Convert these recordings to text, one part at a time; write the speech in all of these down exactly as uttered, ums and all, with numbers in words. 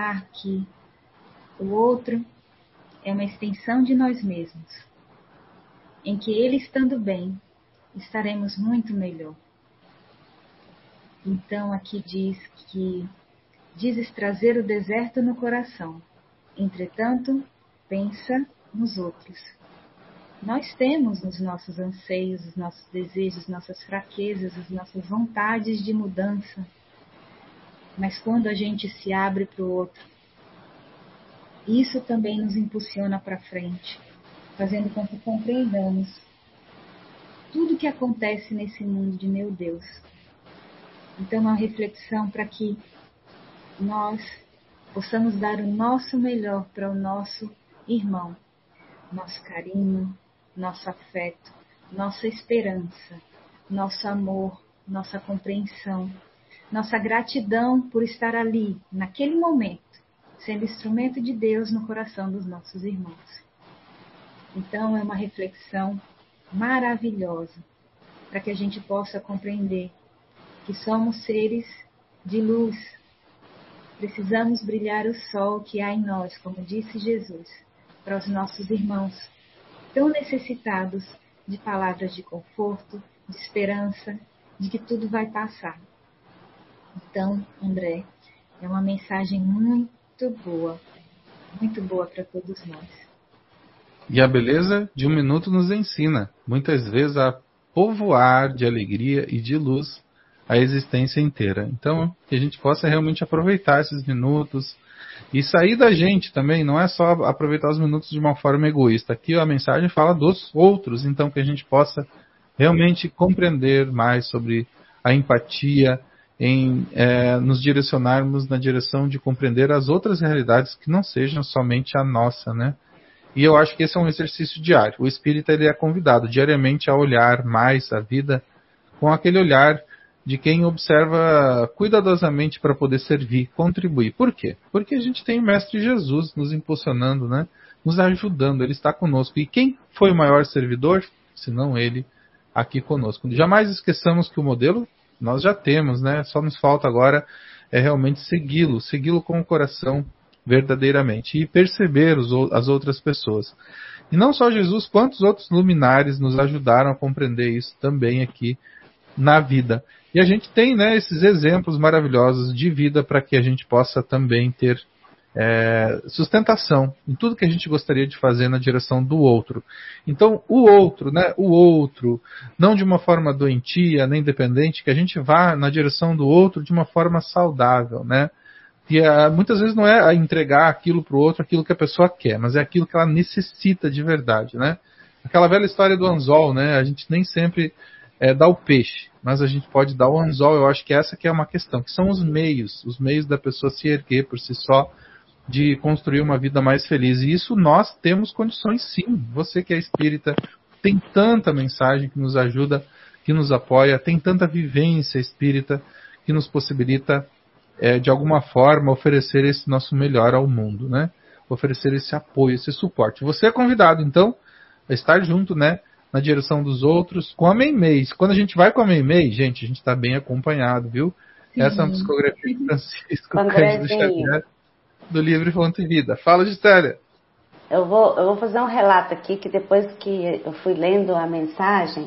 pensar que o outro é uma extensão de nós mesmos, em que ele estando bem, estaremos muito melhor. Então aqui diz que dizes trazer o deserto no coração, entretanto, pensa nos outros. Nós temos os nossos anseios, os nossos desejos, nossas fraquezas, as nossas vontades de mudança. Mas quando a gente se abre para o outro, isso também nos impulsiona para frente, fazendo com que compreendamos tudo o que acontece nesse mundo de meu Deus. Então, é uma reflexão para que nós possamos dar o nosso melhor para o nosso irmão, nosso carinho, nosso afeto, nossa esperança, nosso amor, nossa compreensão, nossa gratidão por estar ali, naquele momento, sendo instrumento de Deus no coração dos nossos irmãos. Então, é uma reflexão maravilhosa para que a gente possa compreender que somos seres de luz. Precisamos brilhar o sol que há em nós, como disse Jesus, para os nossos irmãos, tão necessitados de palavras de conforto, de esperança, de que tudo vai passar. Então, André, é uma mensagem muito boa, muito boa para todos nós. E a beleza de um minuto nos ensina, muitas vezes, a povoar de alegria e de luz a existência inteira. Então, que a gente possa realmente aproveitar esses minutos e sair da gente também, não é só aproveitar os minutos de uma forma egoísta. Aqui a mensagem fala dos outros, então que a gente possa realmente compreender mais sobre a empatia, em é, nos direcionarmos na direção de compreender as outras realidades que não sejam somente a nossa, né? E eu acho que esse é um exercício diário. O espírita ele é convidado diariamente a olhar mais a vida com aquele olhar de quem observa cuidadosamente para poder servir, contribuir. Por quê? Porque a gente tem o Mestre Jesus nos impulsionando, né? Nos ajudando, Ele está conosco. E quem foi o maior servidor? Senão Ele aqui conosco. Jamais esqueçamos que o modelo nós já temos, né? Só nos falta agora é realmente segui-lo, segui-lo com o coração verdadeiramente e perceber os, as outras pessoas. E não só Jesus, quantos outros luminares nos ajudaram a compreender isso também aqui na vida. E a gente tem, né, esses exemplos maravilhosos de vida para que a gente possa também ter é, sustentação em tudo que a gente gostaria de fazer na direção do outro. Então, o outro, né, o outro, não de uma forma doentia, nem dependente, que a gente vá na direção do outro de uma forma saudável, né? E é, muitas vezes não é entregar aquilo para o outro, aquilo que a pessoa quer, mas é aquilo que ela necessita de verdade, né? Aquela velha história do anzol, né? A gente nem sempre é, dá o peixe, mas a gente pode dar o anzol. Eu acho que essa que é uma questão, que são os meios, os meios da pessoa se erguer por si só, de construir uma vida mais feliz. E isso nós temos condições sim. Você que é espírita, tem tanta mensagem que nos ajuda, que nos apoia, tem tanta vivência espírita que nos possibilita É, de alguma forma, oferecer esse nosso melhor ao mundo, né? Oferecer esse apoio, esse suporte. Você é convidado, então, a estar junto, né? Na direção dos outros, com a Meimei. Quando a gente vai com a Meimei, gente, a gente está bem acompanhado, viu? Sim. Essa é uma psicografia de Francisco Cândido Xavier, do livro Fonte e Vida. Fala, Gistélia. Eu vou, eu vou fazer um relato aqui, que depois que eu fui lendo a mensagem,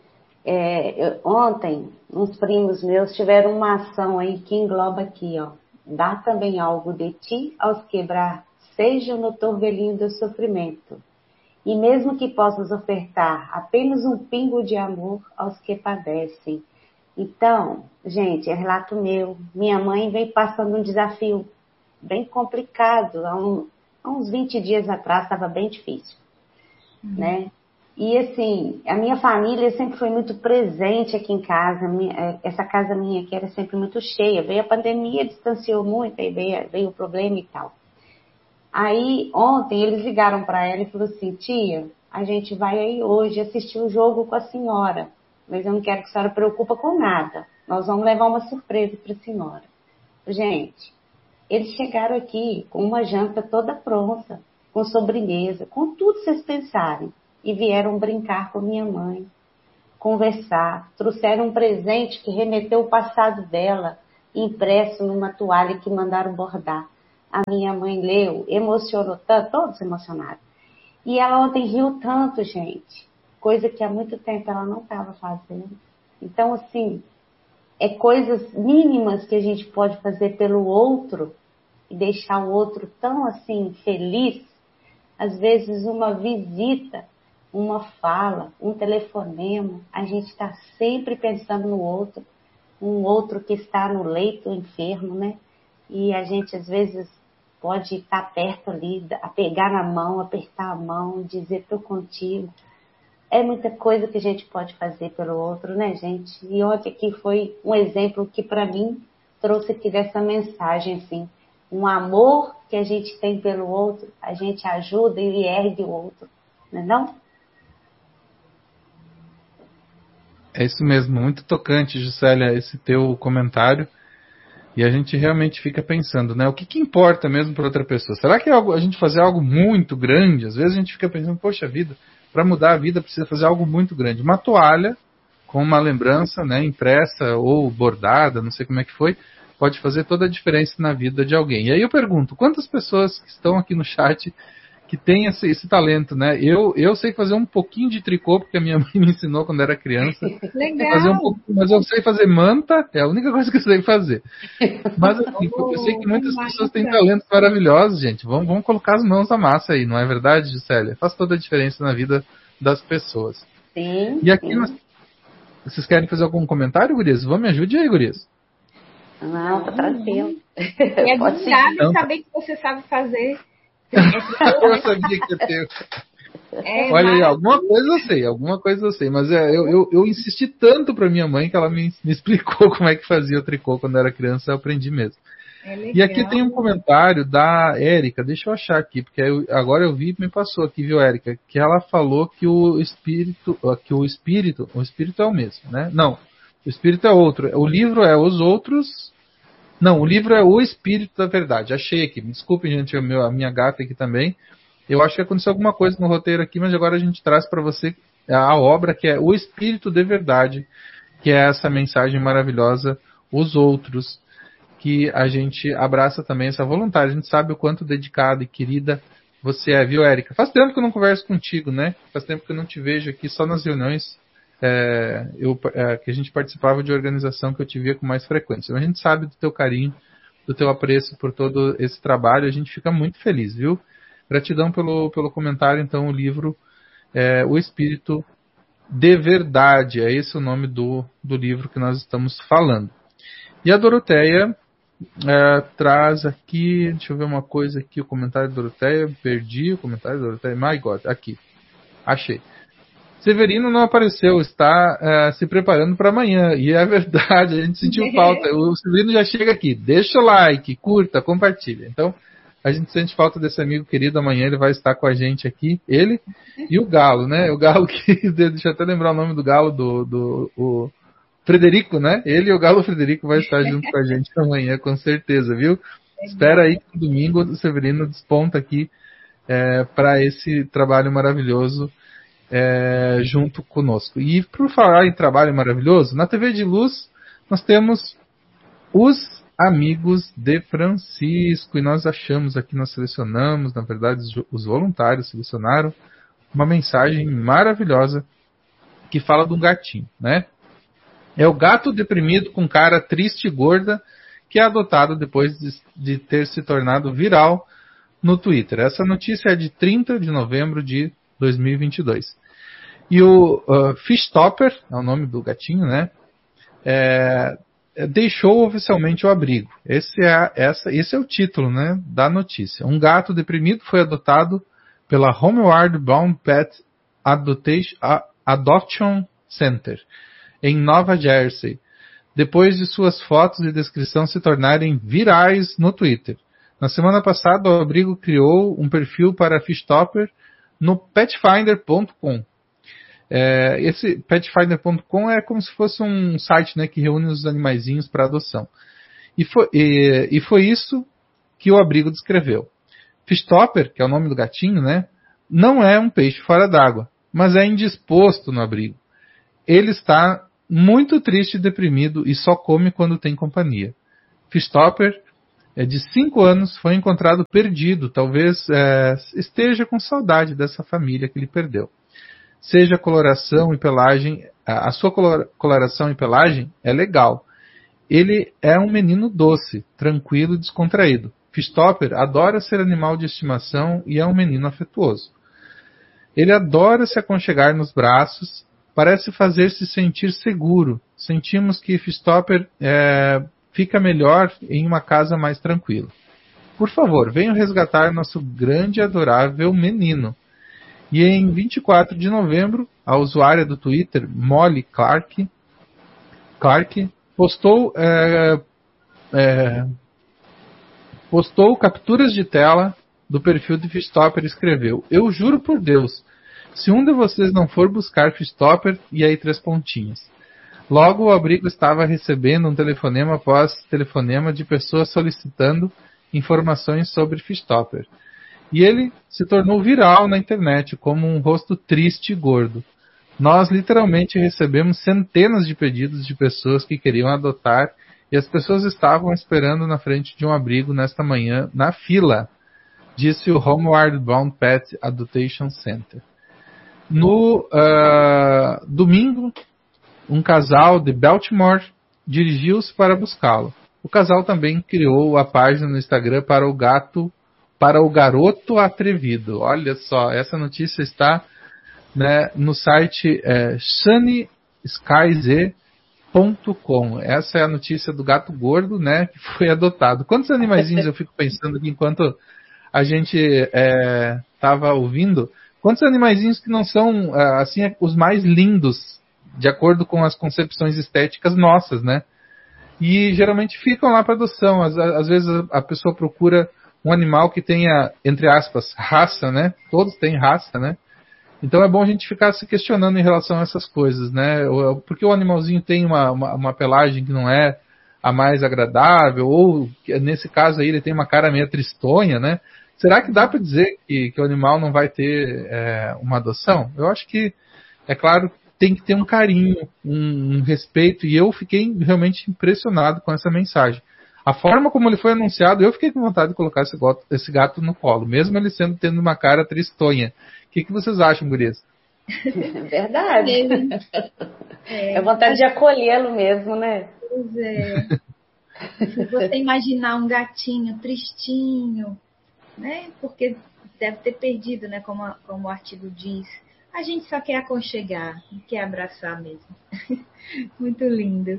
É, eu, ontem, uns primos meus tiveram uma ação aí que engloba aqui, ó. Dá também algo de ti aos quebrar, seja no torvelinho do sofrimento. E mesmo que possas ofertar apenas um pingo de amor aos que padecem. Então, gente, é relato meu. Minha mãe veio passando um desafio bem complicado. Há, um, há uns vinte dias atrás estava bem difícil, uhum. né? E assim, a minha família sempre foi muito presente aqui em casa. Minha, essa casa minha aqui era sempre muito cheia. Veio a pandemia, distanciou muito, aí veio, veio o problema e tal. Aí, ontem, eles ligaram para ela e falaram assim: tia, a gente vai aí hoje assistir o jogo com a senhora, mas eu não quero que a senhora preocupe com nada. Nós vamos levar uma surpresa para a senhora. Gente, eles chegaram aqui com uma janta toda pronta, com sobremesa, com tudo que vocês pensarem. E vieram brincar com minha mãe, conversar. Trouxeram um presente que remeteu o passado dela, impresso numa toalha que mandaram bordar. a minha mãe leu, emocionou tanto, todos emocionados. E ela ontem riu tanto, gente, coisa que há muito tempo ela não estava fazendo. Então, assim, é coisas mínimas que a gente pode fazer pelo outro e deixar o outro tão, assim, feliz. Às vezes, uma visita, uma fala, um telefonema, a gente está sempre pensando no outro, um outro que está no leito enfermo, né? E a gente, às vezes, pode estar perto ali, pegar na mão, apertar a mão, dizer estou contigo. É muita coisa que a gente pode fazer pelo outro, né, gente? E ontem aqui foi um exemplo que, para mim, trouxe aqui dessa mensagem, assim. Um amor que a gente tem pelo outro, a gente ajuda e ergue o outro, não é não? É isso mesmo, muito tocante, Juscelia, esse teu comentário. E a gente realmente fica pensando, né? O que, que importa mesmo para outra pessoa? Será que é algo, a gente fazer algo muito grande? Às vezes a gente fica pensando, poxa vida, para mudar a vida precisa fazer algo muito grande. Uma toalha com uma lembrança, né, impressa ou bordada, não sei como é que foi, pode fazer toda a diferença na vida de alguém. E aí eu pergunto, quantas pessoas que estão aqui no chat que têm esse, esse talento, né? Eu, eu sei fazer um pouquinho de tricô, porque a minha mãe me ensinou quando era criança. Legal. Fazer um pouco, mas eu sei fazer manta, é a única coisa que eu sei fazer. Mas assim, oh, eu sei que muitas pessoas têm talentos maravilhosos, gente. Vamos, vamos colocar as mãos na massa aí, não é verdade, Juscelia? Faz toda a diferença na vida das pessoas. Sim. E aqui, sim. Nós, vocês querem fazer algum comentário, gurias? Vamos, me ajude aí, gurias. Não, tá tranquilo. É admirável saber que você sabe fazer. Eu sabia que ia ter. É, Olha aí, alguma coisa eu sei, alguma coisa eu sei, mas é, eu, eu, eu insisti tanto pra minha mãe que ela me, me explicou como é que fazia o tricô quando eu era criança, eu aprendi mesmo. É e aqui tem um comentário da Érica, deixa eu achar aqui, porque eu, agora eu vi e me passou aqui, viu, Érica, que ela falou que o espírito, que o espírito, o espírito é o mesmo, né? Não, o espírito é outro, o livro é os outros. Não, o livro é O Espírito da Verdade. Achei aqui. Me desculpem, gente, a minha gata aqui também. Eu acho que aconteceu alguma coisa no roteiro aqui, mas agora a gente traz para você a obra que é O Espírito de Verdade, que é essa mensagem maravilhosa, os outros, que a gente abraça também essa voluntária. A gente sabe o quanto dedicada e querida você é, viu, Érica? Faz tempo que eu não converso contigo, né? Faz tempo que eu não te vejo aqui, só nas reuniões. É, eu, é, que a gente participava de organização que eu te via com mais frequência. A gente sabe do teu carinho, do teu apreço por todo esse trabalho, a gente fica muito feliz, viu? Gratidão pelo, pelo comentário, então, o livro é, O Espírito de Verdade, é esse o nome do, do livro que nós estamos falando. E a Doroteia é, traz aqui, deixa eu ver uma coisa aqui, o comentário da Doroteia, perdi o comentário da Doroteia, my God, aqui, achei. Severino não apareceu, está uh, se preparando para amanhã. E é verdade, a gente sentiu falta. O Severino já chega aqui. Deixa o like, curta, compartilha. Então, a gente sente falta desse amigo querido. Amanhã ele vai estar com a gente aqui. Ele e o Galo, né? O Galo que... Deixa eu até lembrar o nome do Galo, do, do o Frederico, né? Ele e o Galo Frederico vai estar junto com a gente amanhã, com certeza, viu? Espera aí que no domingo o Severino desponta aqui é, para esse trabalho maravilhoso. É, junto conosco. E por falar em trabalho maravilhoso, na T V de Luz nós temos os Amigos de Francisco, e nós achamos aqui, nós selecionamos, na verdade os voluntários selecionaram uma mensagem maravilhosa que fala de um gatinho, né? É o gato deprimido com cara triste e gorda que é adotado depois de, de ter se tornado viral no Twitter. Essa notícia é de trinta de novembro de dois mil e vinte e dois. E o uh, Fishtopper, é o nome do gatinho, né? É, deixou oficialmente o abrigo. Esse é, essa, esse é o título, né, da notícia. Um gato deprimido foi adotado pela Homeward Bound Pet Adoption Center, em Nova Jersey, depois de suas fotos e descrição se tornarem virais no Twitter. Na semana passada, o abrigo criou um perfil para Fishtopper no petfinder ponto com. É, esse petfinder ponto com é como se fosse um site, né, que reúne os animaizinhos para adoção. E foi, e, e foi isso que o abrigo descreveu. Fishtopper, que é o nome do gatinho, né, não é um peixe fora d'água, mas é indisposto no abrigo. Ele está muito triste e deprimido e só come quando tem companhia. Fishtopper é de cinco anos, foi encontrado perdido. Talvez é, esteja com saudade dessa família que ele perdeu. Seja coloração e pelagem, a sua coloração e pelagem é legal. Ele é um menino doce, tranquilo e descontraído. Fistopper adora ser animal de estimação e é um menino afetuoso. Ele adora se aconchegar nos braços, parece fazer-se sentir seguro. Sentimos que Fistopper é, fica melhor em uma casa mais tranquila. Por favor, venham resgatar nosso grande e adorável menino. E em vinte e quatro de novembro, a usuária do Twitter, Molly Clark, Clark postou, é, é, postou capturas de tela do perfil de Fistopper e escreveu: eu juro por Deus, se um de vocês não for buscar Fistopper, e aí três pontinhos. Logo o abrigo estava recebendo um telefonema após telefonema de pessoas solicitando informações sobre Fistopper. E ele se tornou viral na internet como um rosto triste e gordo. Nós literalmente recebemos centenas de pedidos de pessoas que queriam adotar e as pessoas estavam esperando na frente de um abrigo nesta manhã, na fila, disse o Homeward Bound Pet Adoption Center. No uh, domingo, um casal de Baltimore dirigiu-se para buscá-lo. O casal também criou a página no Instagram para o gato, para o garoto atrevido. Olha só, essa notícia está, né, no site é, sunny skies ponto com. Essa é a notícia do gato gordo, né, que foi adotado. Quantos animaizinhos eu fico pensando aqui enquanto a gente estava é, ouvindo? Quantos animaizinhos que não são assim os mais lindos, de acordo com as concepções estéticas nossas, né? E geralmente ficam lá para adoção. Às, às vezes a pessoa procura um animal que tenha, entre aspas, raça, né? Todos têm raça, né? Então é bom a gente ficar se questionando em relação a essas coisas, né? Porque o animalzinho tem uma, uma, uma pelagem que não é a mais agradável, ou nesse caso aí ele tem uma cara meio tristonha, né? Será que dá para dizer que, que o animal não vai ter é, uma adoção? Eu acho que, é claro, tem que ter um carinho, um, um respeito, e eu fiquei realmente impressionado com essa mensagem. A forma como ele foi anunciado, eu fiquei com vontade de colocar esse gato, esse gato no colo, mesmo ele sendo tendo uma cara tristonha. O que, que vocês acham, gurias? Verdade. É, é vontade de acolhê-lo mesmo, né? Pois é. Se você imaginar um gatinho tristinho, né? Porque deve ter perdido, né? Como, a, como o artigo diz. A gente só quer aconchegar, quer abraçar mesmo. Muito lindo.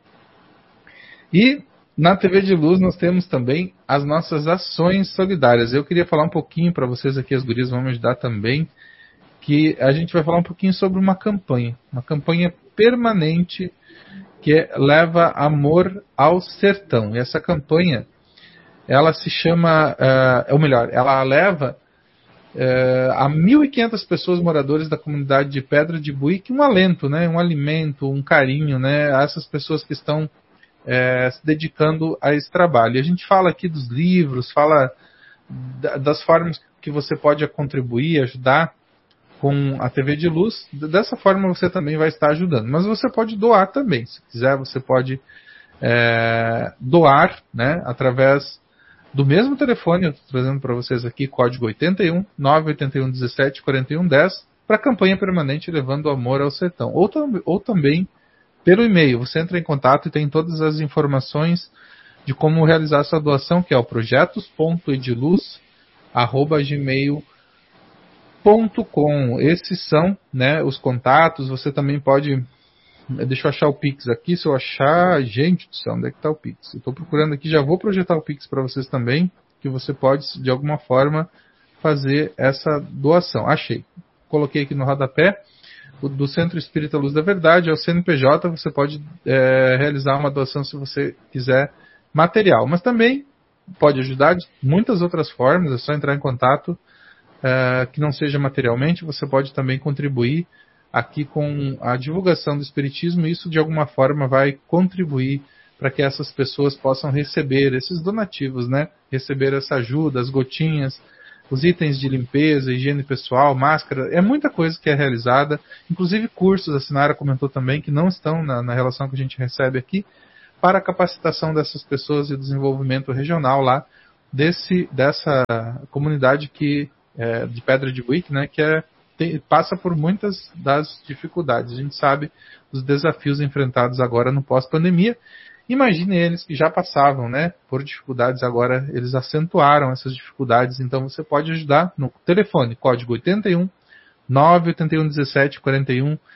E na T V de Luz nós temos também as nossas ações solidárias. Eu queria falar um pouquinho para vocês aqui, as gurias vão me ajudar também, que a gente vai falar um pouquinho sobre uma campanha. Uma campanha permanente que é, leva amor ao sertão. E essa campanha, ela se chama, uh, ou melhor, ela leva uh, a mil e quinhentas pessoas moradores da comunidade de Pedra de Buíque um alento, né, um alimento, um carinho, né, a essas pessoas que estão uh, se dedicando a esse trabalho. E a gente fala aqui dos livros, fala da, das formas que você pode contribuir, ajudar com a T V de Luz. Dessa forma você também vai estar ajudando. Mas você pode doar também. Se quiser, você pode é, doar, né, através do mesmo telefone, eu estou trazendo para vocês aqui, código oitenta e um, nove oito um, um sete, quatro um um zero, para a campanha permanente Levando Amor ao Sertão. Ou, tam, ou também pelo e-mail. Você entra em contato e tem todas as informações de como realizar sua doação, que é o projetos ponto ediluz arroba gmail ponto com. Esses são, né, os contatos. Você também pode... Deixa eu achar o Pix aqui. Se eu achar... Gente do céu, onde é que está o Pix? Eu estou procurando aqui, já vou projetar o Pix para vocês também, que você pode, de alguma forma, fazer essa doação. Achei. Coloquei aqui no rodapé. O do Centro Espírita Luz da Verdade, é o C N P J. Você pode é, realizar uma doação se você quiser material. Mas também pode ajudar de muitas outras formas. É só entrar em contato, é, que não seja materialmente. Você pode também contribuir aqui com a divulgação do Espiritismo, e isso de alguma forma vai contribuir para que essas pessoas possam receber esses donativos, né? Receber essa ajuda, as gotinhas, os itens de limpeza, higiene pessoal, máscara, é muita coisa que é realizada, inclusive cursos, a Sinara comentou também, que não estão na, na relação que a gente recebe aqui, para a capacitação dessas pessoas e desenvolvimento regional lá desse, dessa comunidade que, é, de Pedra de Buíque, né, que é, tem, passa por muitas das dificuldades. A gente sabe dos desafios enfrentados agora no pós-pandemia. Imagine eles que já passavam, né, por dificuldades, agora eles acentuaram essas dificuldades. Então você pode ajudar no telefone, código oitenta e um, nove oito um, dezessete, quarenta e um,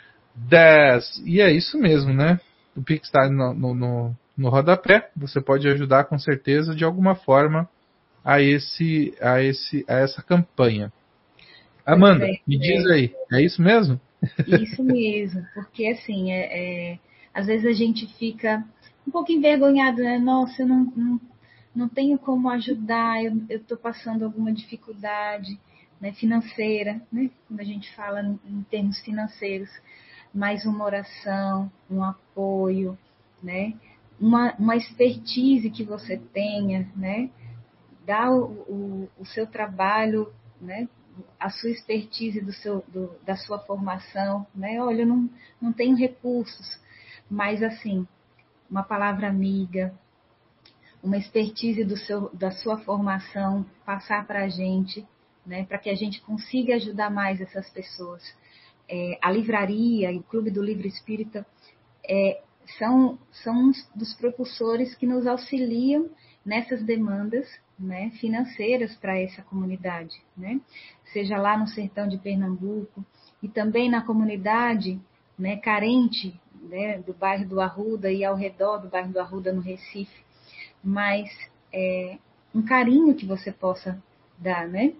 dez. E é isso mesmo, né? O Pix está no, no, no, no rodapé. Você pode ajudar com certeza de alguma forma a, esse, a, esse, a essa campanha. Amanda, é, me diz é, aí, é isso mesmo? Isso mesmo, porque assim, é, é, às vezes a gente fica um pouco envergonhado, né? Nossa, eu não, não, não tenho como ajudar, eu estou passando alguma dificuldade, né, financeira, né? Quando a gente fala em, em termos financeiros, mais uma oração, um apoio, né? Uma, uma expertise que você tenha, né? Dá o, o, o seu trabalho, né? A sua expertise do seu, do, da sua formação, né? Olha, eu não, não tenho recursos, mas assim, uma palavra amiga, uma expertise do seu, da sua formação, passar para a gente, né? Para que a gente consiga ajudar mais essas pessoas. É, a livraria e o Clube do Livro Espírita é, são, são dos propulsores que nos auxiliam nessas demandas, né, financeiras para essa comunidade, né? Seja lá no sertão de Pernambuco e também na comunidade, né, carente, né, do bairro do Arruda e ao redor do bairro do Arruda no Recife, mas é, um carinho que você possa dar, né,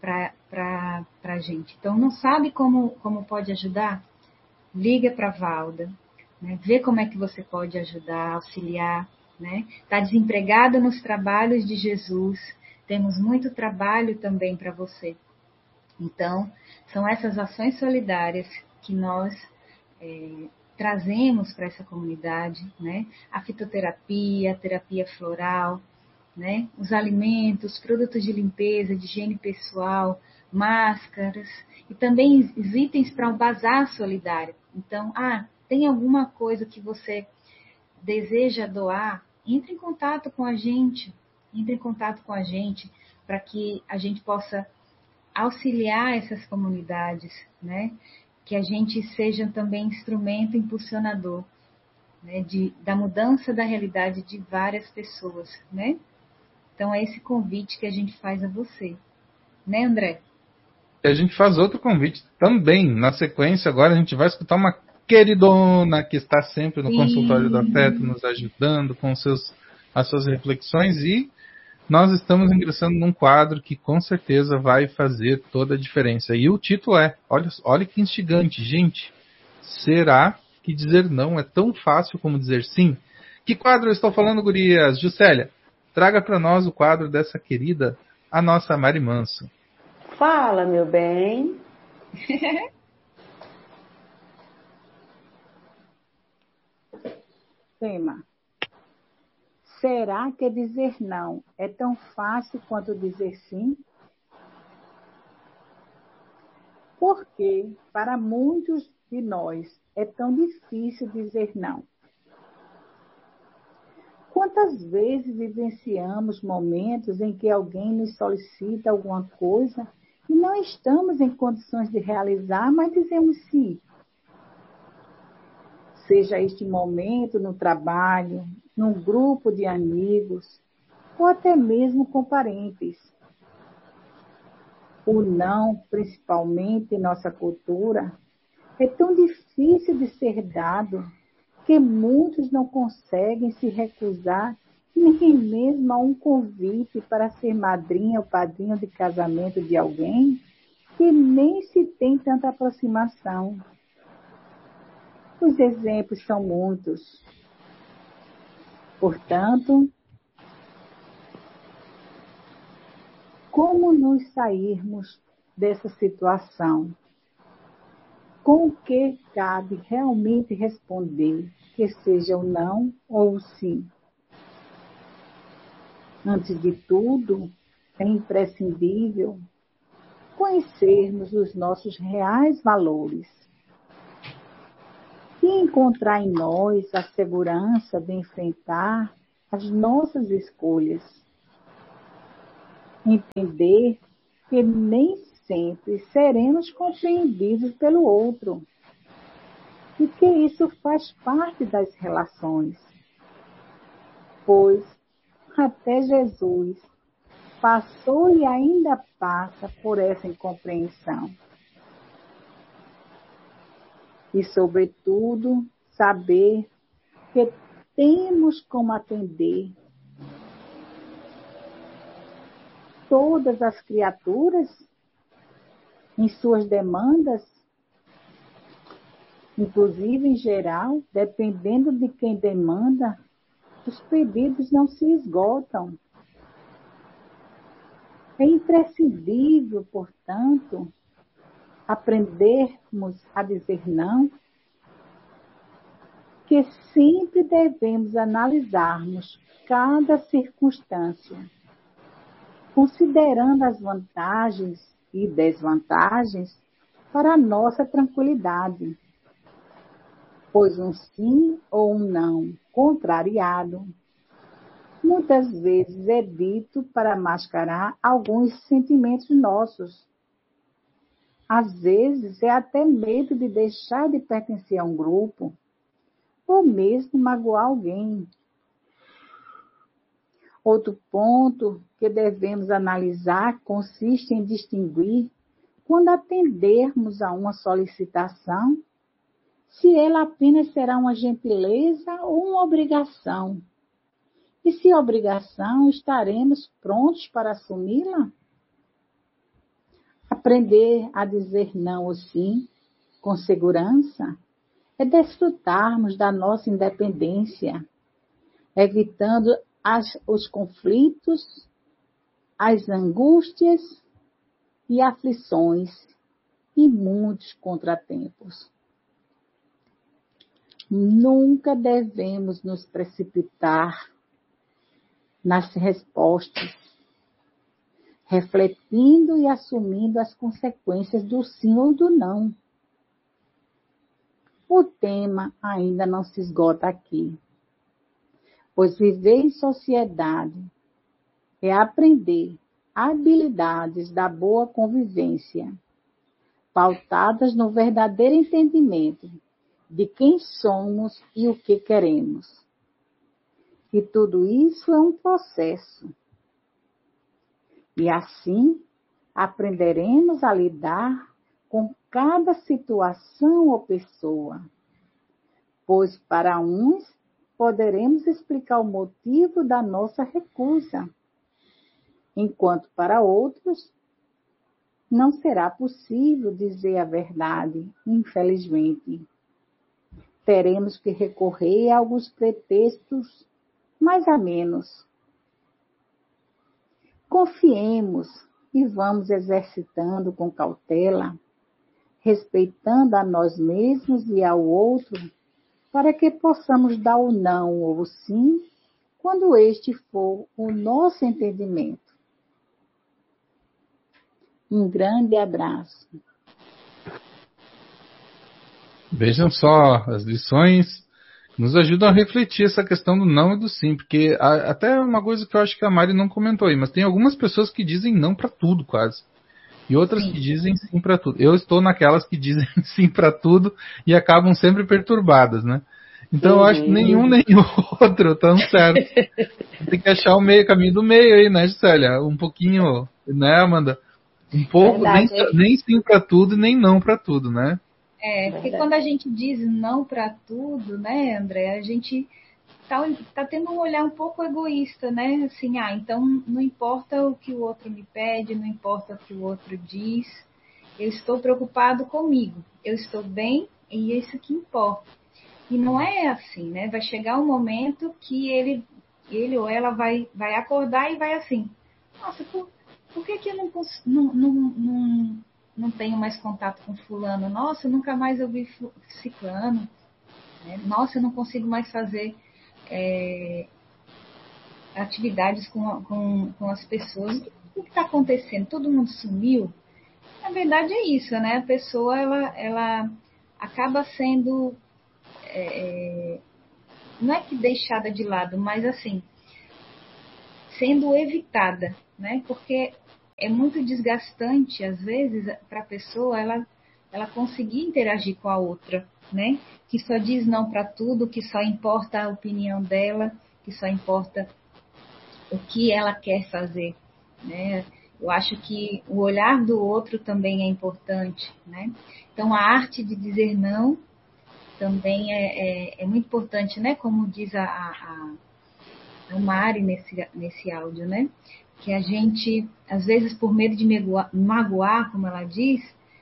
para a gente. Então, não sabe como, como pode ajudar? Liga para a Valda, né, vê como é que você pode ajudar, auxiliar. Né? Está desempregado nos trabalhos de Jesus, temos muito trabalho também para você. Então, são essas ações solidárias que nós é, trazemos para essa comunidade, né? A fitoterapia, a terapia floral, né? Os alimentos, produtos de limpeza, de higiene pessoal, máscaras e também os itens para o bazar solidário. Então, ah, tem alguma coisa que você deseja doar, entre em contato com a gente, entre em contato com a gente para que a gente possa auxiliar essas comunidades, né? Que a gente seja também instrumento impulsionador, né? De, da mudança da realidade de várias pessoas, né? Então é esse convite que a gente faz a você, né, André? E a gente faz outro convite também. Na sequência, agora a gente vai escutar uma queridona que está sempre no Sim. Consultório do Afeto, nos ajudando com seus, as suas reflexões, e nós estamos ingressando num quadro que com certeza vai fazer toda a diferença. E o título é, olha, olha que instigante, gente, será que dizer não é tão fácil como dizer sim? Que quadro eu estou falando, gurias? Juscelia, traga para nós o quadro dessa querida, a nossa Mari Manso. Fala, meu bem. Tema. Será que dizer não é tão fácil quanto dizer sim? Porque, para muitos de nós, é tão difícil dizer não? Quantas vezes vivenciamos momentos em que alguém nos solicita alguma coisa e não estamos em condições de realizar, mas dizemos sim? Seja este momento no trabalho, num grupo de amigos, ou até mesmo com parentes. O não, principalmente em nossa cultura, é tão difícil de ser dado que muitos não conseguem se recusar nem mesmo a um convite para ser madrinha ou padrinho de casamento de alguém que nem se tem tanta aproximação. Os exemplos são muitos. Portanto, como nos sairmos dessa situação? Com o que cabe realmente responder, que seja o não ou o sim? Antes de tudo, é imprescindível conhecermos os nossos reais valores. e encontrar em nós a segurança de enfrentar as nossas escolhas. Entender que nem sempre seremos compreendidos pelo outro e que isso faz parte das relações, pois até Jesus passou e ainda passa por essa incompreensão. E, sobretudo, saber que temos como atender todas as criaturas em suas demandas, inclusive em geral, dependendo de quem demanda, os pedidos não se esgotam. É imprescindível, portanto, aprendermos a dizer não, que sempre devemos analisarmos cada circunstância, considerando as vantagens e desvantagens para a nossa tranquilidade, pois um sim ou um não contrariado muitas vezes é dito para mascarar alguns sentimentos nossos. Às vezes é até medo de deixar de pertencer a um grupo, ou mesmo magoar alguém. Outro ponto que devemos analisar consiste em distinguir, quando atendermos a uma solicitação, se ela apenas será uma gentileza ou uma obrigação. E se obrigação, estaremos prontos para assumi-la? Aprender a dizer não ou sim, com segurança, é desfrutarmos da nossa independência, evitando as, os conflitos, as angústias e aflições e muitos contratempos. Nunca devemos nos precipitar nas respostas, refletindo e assumindo as consequências do sim ou do não. O tema ainda não se esgota aqui, pois viver em sociedade é aprender habilidades da boa convivência, pautadas no verdadeiro entendimento de quem somos e o que queremos. E tudo isso é um processo. E assim aprenderemos a lidar com cada situação ou pessoa, pois para uns poderemos explicar o motivo da nossa recusa, enquanto para outros não será possível dizer a verdade, infelizmente. Teremos que recorrer a alguns pretextos mais a menos. Confiemos e vamos exercitando com cautela, respeitando a nós mesmos e ao outro, para que possamos dar o não ou o sim, quando este for o nosso entendimento. Um grande abraço. Vejam só as lições nos ajudam a refletir essa questão do não e do sim, porque a, até uma coisa que eu acho que a Mari não comentou aí, mas tem algumas pessoas que dizem não para tudo quase, e outras sim. que dizem sim para tudo. Eu estou naquelas que dizem sim para tudo e acabam sempre perturbadas, né? Então uhum. eu acho que nenhum nem outro estão certo. Tem que achar o meio, caminho do meio aí, né, Gisélia? Um pouquinho, né, Amanda? Um pouco, nem, nem sim para tudo e nem não para tudo, né? É, porque quando a gente diz não para tudo, né, André, a gente tá, tá tendo um olhar um pouco egoísta, né? Assim, ah, então não importa o que o outro me pede, não importa o que o outro diz, eu estou preocupado comigo, eu estou bem e é isso que importa. E não é assim, né? Vai chegar um momento que ele, ele ou ela vai, vai acordar e vai assim, nossa, por, por que que eu não, não, não, não não tenho mais contato com fulano, nossa, eu nunca mais ouvi ciclano, né? Nossa, eu não consigo mais fazer é, atividades com, com, com as pessoas. O que está acontecendo? Todo mundo sumiu? Na verdade é isso, né? A pessoa, ela, ela acaba sendo é, não é que deixada de lado, mas assim, sendo evitada, né? Porque é muito desgastante, às vezes, para a pessoa, ela, ela conseguir interagir com a outra, né? Que só diz não para tudo, que só importa a opinião dela, que só importa o que ela quer fazer, né? Eu acho que o olhar do outro também é importante, né? Então, a arte de dizer não também é, é, é muito importante, né? Como diz a, a, a Mari nesse, nesse áudio, né? Que a gente, às vezes, por medo de magoar, magoar como ela diz,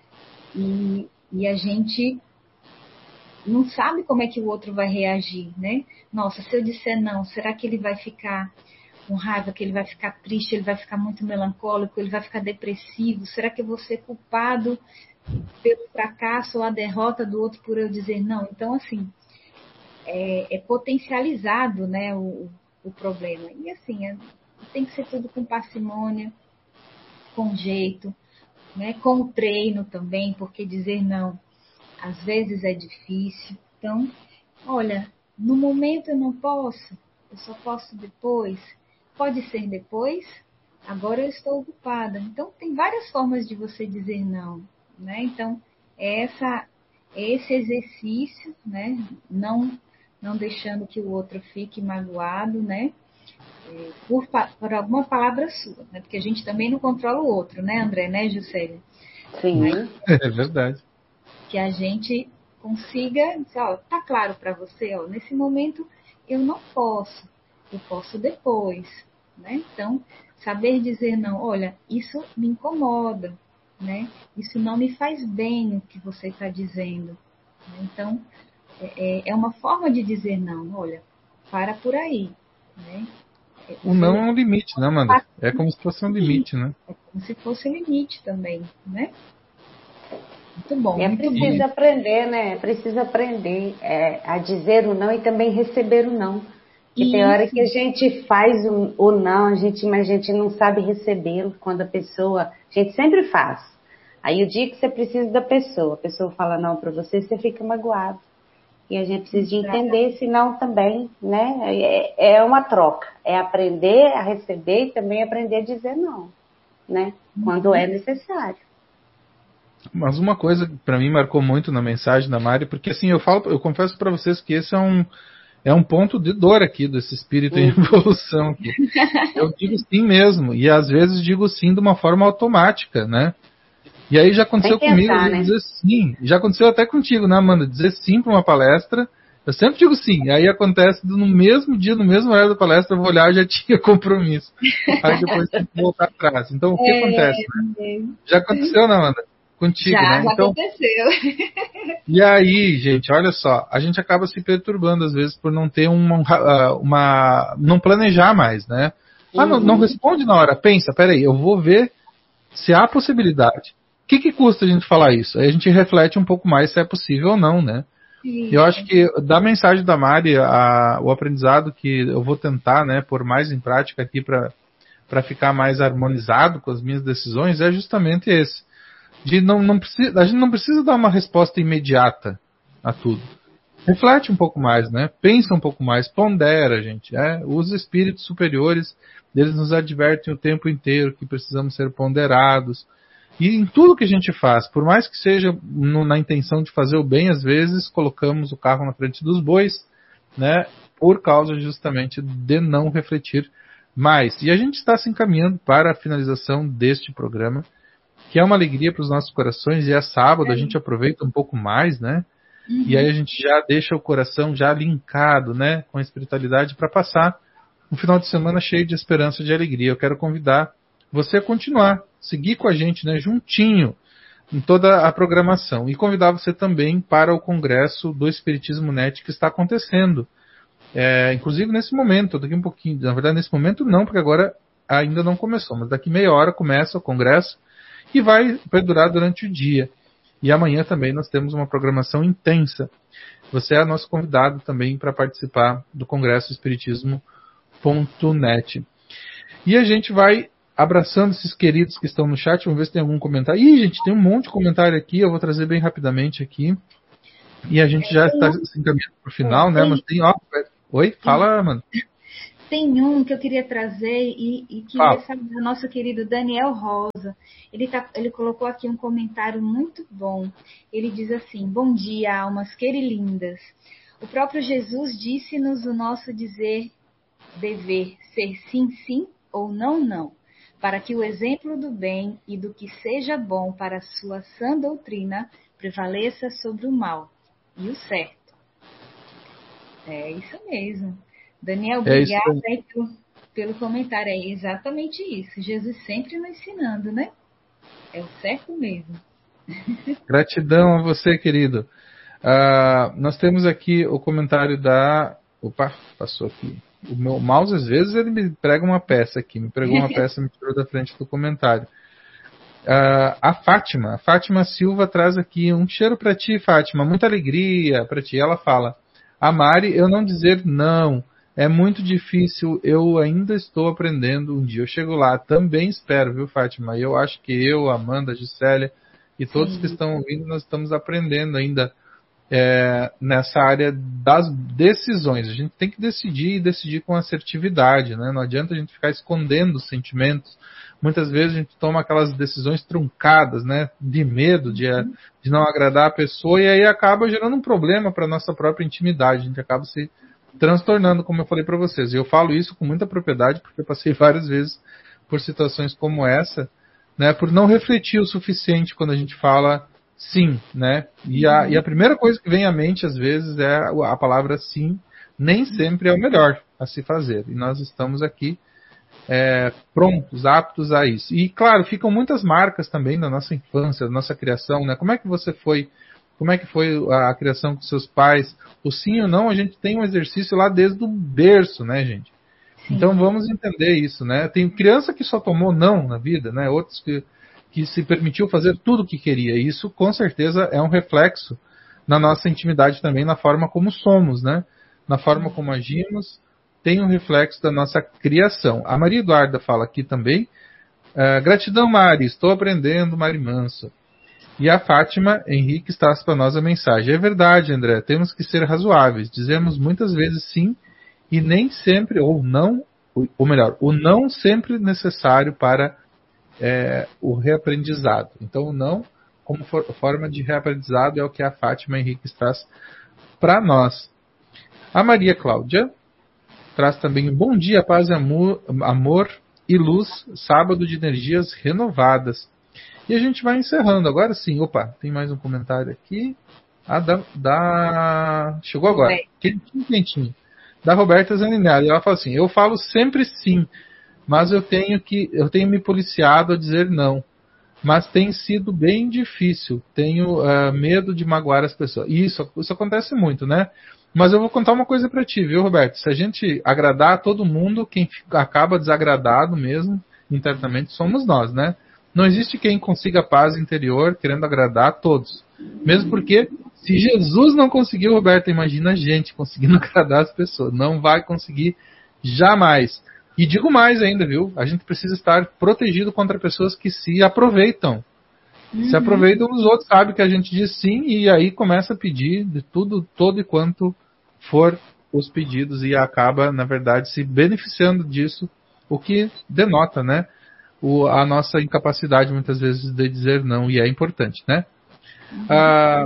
e, e a gente não sabe como é que o outro vai reagir, né? Nossa, se eu disser não, será que ele vai ficar com raiva, que ele vai ficar triste, ele vai ficar muito melancólico, ele vai ficar depressivo? Será que eu vou ser culpado pelo fracasso ou a derrota do outro por eu dizer não? Então, assim, é, é potencializado, né, o, o problema. E, assim, é, tem que ser tudo com parcimônia, com jeito, né, com treino também, porque dizer não às vezes é difícil. Então, olha, no momento eu não posso, eu só posso depois. Pode ser depois, agora eu estou ocupada. Então, tem várias formas de você dizer não, né? Então, é essa, é esse exercício, né? Não, não deixando que o outro fique magoado, né? Por, por alguma palavra sua, né? Porque a gente também não controla o outro, né, André, né, Juscelia? Sim. Mas, é verdade. Que a gente consiga dizer, ó, tá claro para você, ó, nesse momento eu não posso, eu posso depois, né? Então, saber dizer não, olha, isso me incomoda, né? Isso não me faz bem o que você está dizendo. Então, é, é uma forma de dizer não, olha, para por aí, né? O não é um limite, né, Amanda? É como se fosse um limite, né? É como se fosse um limite também, né? Muito bom. É muito preciso bom. aprender, né? É preciso aprender é, a dizer o não e também receber o não. Porque tem hora que a gente faz o, o não, a gente, mas a gente não sabe recebê-lo quando a pessoa... A gente sempre faz. Aí o dia que você precisa da pessoa, a pessoa fala não para você, você fica magoado. E a gente precisa de entender esse não também, né? É, é uma troca. É aprender a receber e também aprender a dizer não, né? Quando uhum. é necessário. Mas uma coisa que para mim marcou muito na mensagem da Mari, porque assim, eu falo, eu confesso para vocês que esse é um, é um ponto de dor aqui desse espírito uhum. em evolução aqui. Eu digo sim mesmo, e às vezes digo sim de uma forma automática, né? E aí já aconteceu pensar, comigo, né? Dizer sim. Já aconteceu até contigo, né, Amanda? Dizer sim para uma palestra. Eu sempre digo sim. Aí acontece no mesmo dia, no mesmo horário da palestra, eu vou olhar e já tinha compromisso. Aí depois tem que voltar atrás. Então, o que é, acontece? Né? Já aconteceu, né, Amanda? Contigo, já, né? Já então, aconteceu. E aí, gente, olha só, a gente acaba se perturbando às vezes por não ter uma, uma não planejar mais, né? Ah, uhum. não, não responde na hora, pensa, peraí, eu vou ver se há possibilidade. O que, que custa a gente falar isso? Aí a gente reflete um pouco mais se é possível ou não, né? Sim. Eu acho que da mensagem da Mari, a, o aprendizado que eu vou tentar, né, pôr mais em prática aqui para ficar mais harmonizado com as minhas decisões é justamente esse. De não, não precisa, a gente não precisa dar uma resposta imediata a tudo. Reflete um pouco mais, né? Pensa um pouco mais, pondera, gente. É? Os espíritos superiores, eles nos advertem o tempo inteiro que precisamos ser ponderados. E em tudo que a gente faz, por mais que seja no, na intenção de fazer o bem, às vezes colocamos o carro na frente dos bois, né? Por causa justamente de não refletir mais. E a gente está se encaminhando para a finalização deste programa, que é uma alegria para os nossos corações, e é sábado, a gente aproveita um pouco mais, né? Uhum. E aí a gente já deixa o coração já linkado, né, com a espiritualidade para passar um final de semana cheio de esperança e de alegria. Eu quero convidar você a continuar, seguir com a gente, né, juntinho em toda a programação, e convidar você também para o Congresso do Espiritismo Net que está acontecendo. É, inclusive nesse momento, daqui um pouquinho, na verdade nesse momento não, porque agora ainda não começou, mas daqui meia hora começa o Congresso, e vai perdurar durante o dia. E amanhã também nós temos uma programação intensa. Você é nosso convidado também para participar do Congresso Espiritismo ponto net. E a gente vai abraçando esses queridos que estão no chat. Vamos ver se tem algum comentário. Ih, gente, tem um monte de comentário aqui. Eu vou trazer bem rapidamente aqui. E a gente já está se encaminhando para o final, né? Mas tem, ó, oi, fala, mano. Tem um que eu queria trazer e, e queria saber do nosso querido Daniel Rosa. Ele, tá, ele colocou aqui um comentário muito bom. Ele diz assim: bom dia, almas querilindas. O próprio Jesus disse-nos o nosso dizer, dever ser sim, sim ou não, não, para que o exemplo do bem e do que seja bom para a sua sã doutrina prevaleça sobre o mal e o certo. É isso mesmo. Daniel, obrigada é aí pelo, pelo comentário. É exatamente isso. Jesus sempre nos ensinando, né? É o certo mesmo. Gratidão a você, querido. Uh, nós temos aqui o comentário da... Opa, passou aqui. O meu mouse, às vezes, ele me prega uma peça aqui. Me pregou uma peça e me tirou da frente do comentário. Uh, a Fátima. A Fátima Silva traz aqui um cheiro para ti, Fátima. Muita alegria para ti. Ela fala: a Mari, eu não dizer não. É muito difícil, eu ainda estou aprendendo. Um dia eu chego lá, também espero, viu, Fátima? Eu acho que eu, Amanda, Gisélia e todos Sim. que estão ouvindo, nós estamos aprendendo ainda é, nessa área das decisões. A gente tem que decidir e decidir com assertividade, né? Não adianta a gente ficar escondendo os sentimentos. Muitas vezes a gente toma aquelas decisões truncadas, né? De medo, de, de não agradar a pessoa, e aí acaba gerando um problema para a nossa própria intimidade. A gente acaba se transtornando, como eu falei para vocês. E eu falo isso com muita propriedade, porque eu passei várias vezes por situações como essa, né, por não refletir o suficiente quando a gente fala sim, né? E a, e a primeira coisa que vem à mente, às vezes, é a palavra sim. Nem sempre é o melhor a se fazer. E nós estamos aqui é, prontos, aptos a isso. E, claro, ficam muitas marcas também da nossa infância, da nossa criação, né? Como é que você foi... Como é que foi a criação com seus pais? O sim ou não, a gente tem um exercício lá desde o berço, né, gente? Sim. Então vamos entender isso, né? Tem criança que só tomou não na vida, né? Outros que, que se permitiu fazer tudo o que queria. E isso, com certeza, é um reflexo na nossa intimidade também, na forma como somos, né? Na forma como agimos, tem um reflexo da nossa criação. A Maria Eduarda fala aqui também: uh, gratidão, Mari, estou aprendendo, Mari Manso. E a Fátima Henrique traz para nós a mensagem: é verdade, André, temos que ser razoáveis. Dizemos muitas vezes sim e nem sempre, ou não, ou melhor, o não sempre necessário para é, o reaprendizado. Então o não, como for, forma de reaprendizado, é o que a Fátima Henrique traz para nós. A Maria Cláudia traz também um bom dia, paz e amor, amor e luz, sábado de energias renovadas. E a gente vai encerrando. Agora sim, opa, tem mais um comentário aqui. Ah, da... da... Chegou agora. Quentinho, quentinho. Da Roberta Zaninelli. Ela fala assim: eu falo sempre sim, mas eu tenho, que, eu tenho me policiado a dizer não. Mas tem sido bem difícil. Tenho uh, medo de magoar as pessoas. E isso, isso acontece muito, né? Mas eu vou contar uma coisa pra ti, viu, Roberto? Se a gente agradar a todo mundo, quem acaba desagradado mesmo, internamente, somos nós, né? Não existe quem consiga paz interior querendo agradar a todos. Mesmo porque, se Jesus não conseguiu, Roberto, imagina a gente conseguindo agradar as pessoas. Não vai conseguir jamais. E digo mais ainda, viu? A gente precisa estar protegido contra pessoas que se aproveitam. Uhum. Se aproveitam dos outros, sabe que a gente diz sim e aí começa a pedir de tudo, todo e quanto for os pedidos e acaba, na verdade, se beneficiando disso, o que denota, né? O, a nossa incapacidade muitas vezes de dizer não, e é importante, né? Uhum. A,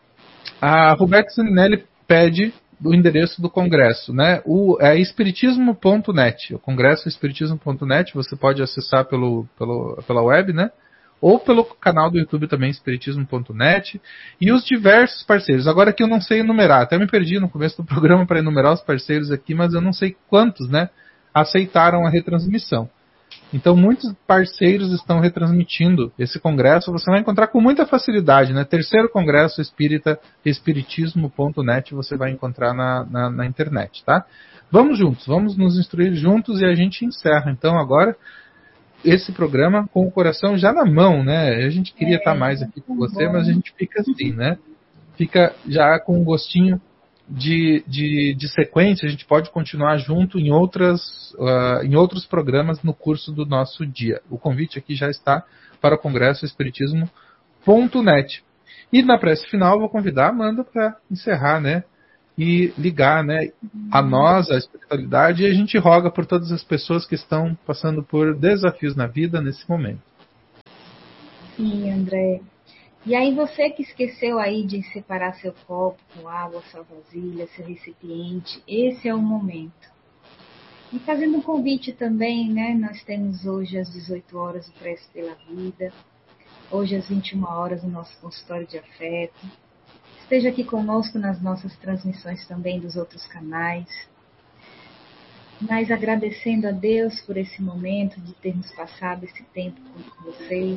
a Roberta Zaninelli pede o endereço do congresso, né? O, é espiritismo ponto net, o congresso espiritismo ponto net, você pode acessar pelo, pelo, pela web, né? Ou pelo canal do YouTube também, espiritismo ponto net, e os diversos parceiros. Agora que eu não sei enumerar, até me perdi no começo do programa para enumerar os parceiros aqui, mas eu não sei quantos, né, aceitaram a retransmissão. Então, muitos parceiros estão retransmitindo esse congresso. Você vai encontrar com muita facilidade, né? Terceiro Congresso Espírita, espiritismo ponto net, você vai encontrar na, na, na internet, tá? Vamos juntos, vamos nos instruir juntos e a gente encerra, então, agora, esse programa com o coração já na mão, né? A gente queria é, estar mais aqui com você, bom. Mas a gente fica assim, né? Fica já com um gostinho De, de, de sequência, a gente pode continuar junto em, outras, uh, em outros programas no curso do nosso dia. O convite aqui já está para o Congresso Espiritismo ponto net. E na prece final, eu vou convidar a Amanda para encerrar, né? E ligar, né, a nós, a espiritualidade, e a gente roga por todas as pessoas que estão passando por desafios na vida nesse momento. Sim, André. E aí você que esqueceu aí de separar seu copo com água, sua vasilha, seu recipiente, esse é o momento. E fazendo um convite também, né, nós temos hoje às dezoito horas o Prece pela Vida, hoje às vinte e uma horas o nosso consultório de afeto. Esteja aqui conosco nas nossas transmissões também dos outros canais. Mas agradecendo a Deus por esse momento de termos passado esse tempo com vocês.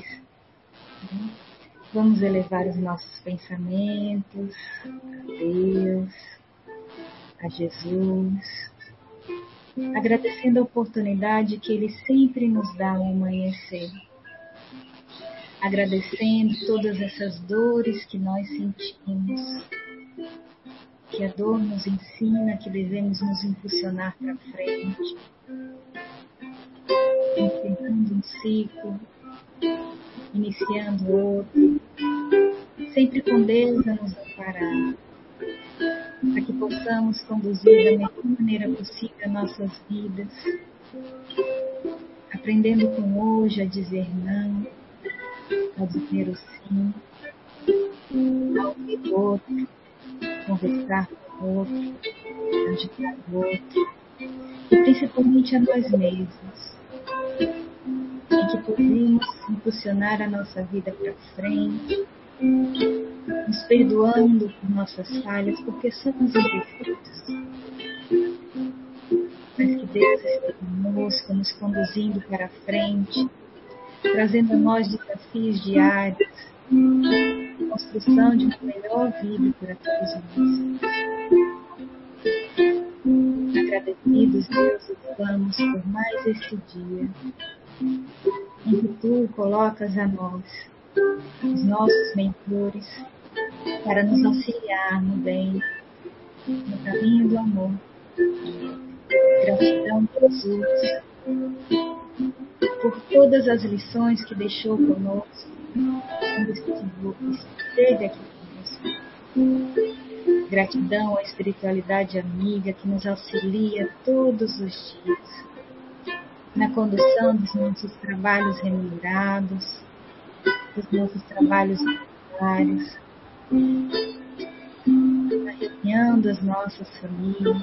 Vamos elevar os nossos pensamentos a Deus, a Jesus, agradecendo a oportunidade que Ele sempre nos dá ao amanhecer. Agradecendo todas essas dores que nós sentimos, que a dor nos ensina que devemos nos impulsionar para frente, encerrando um ciclo, iniciando outro, sempre com Deus a nos amparar, para que possamos conduzir da melhor maneira possível nossas vidas, aprendendo com hoje a dizer não, a dizer o sim, a ouvir o outro, conversar com o outro, ajudar o outro, e principalmente a nós mesmos, em que podemos impulsionar a nossa vida para frente, nos perdoando por nossas falhas, porque somos imperfeitos. Mas que Deus esteja conosco, nos conduzindo para frente, trazendo a nós desafios diários, construção de uma melhor vida para todos nós. Agradecidos, Deus, estamos por mais este dia, em que Tu colocas a nós os nossos mentores para nos auxiliar no bem, no caminho do amor. Gratidão, Jesus, por todas as lições que deixou conosco quando esteve aqui conosco. Gratidão à espiritualidade amiga que nos auxilia todos os dias na condução dos nossos trabalhos remunerados, dos nossos trabalhos voluntários, na reunião das nossas famílias,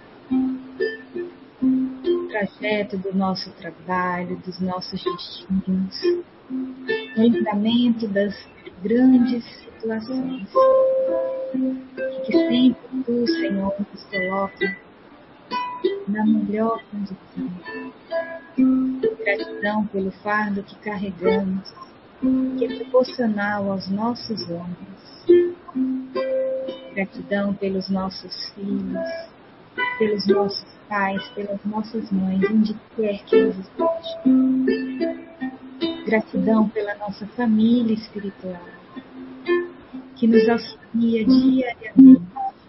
no trajeto do nosso trabalho, dos nossos destinos, no livramento das grandes situações, e que sempre Tu, Senhor, nos coloca na melhor condição. Gratidão pelo fardo que carregamos, que é proporcional aos nossos ombros. Gratidão pelos nossos filhos, pelos nossos pais, pelas nossas mães, onde quer que eles estejam. Gratidão pela nossa família espiritual, que nos auxilia diariamente.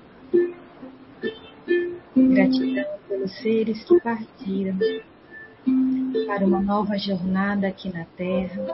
Gratidão pelos seres que partiram para uma nova jornada aqui na Terra,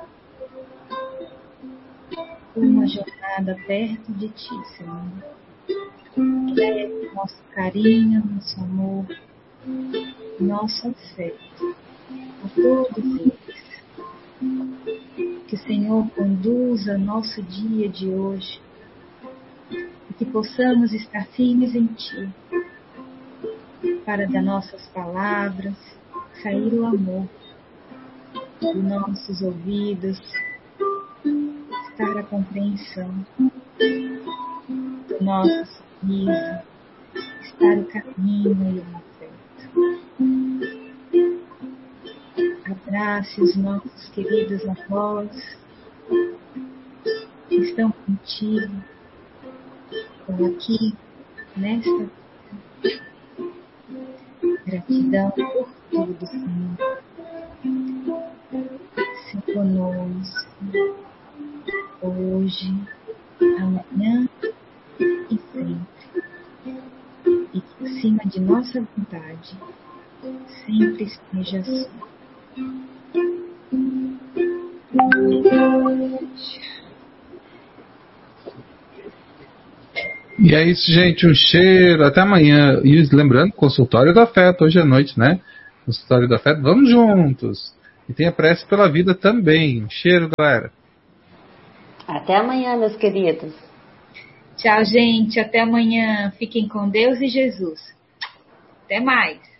uma jornada perto de Ti, Senhor. Leve nosso carinho, nosso amor, nosso afeto a todos eles. Que o Senhor conduza nosso dia de hoje e que possamos estar firmes em Ti, para das nossas palavras sair o amor, dos nossos ouvidos estar a compreensão, do nosso sorriso estar o caminho e o afeto. Abrace os nossos queridos avós que estão contigo, estão aqui nesta. Gratidão por tudo, Senhor. Se conosco, hoje, amanhã e sempre. E que acima de nossa vontade sempre esteja assim. Boa noite. E é isso, gente. Um cheiro. Até amanhã. E lembrando, consultório do afeto hoje à noite, né? Consultório do afeto. Vamos juntos. E tenha prece pela vida também. Um cheiro, galera. Até amanhã, meus queridos. Tchau, gente. Até amanhã. Fiquem com Deus e Jesus. Até mais.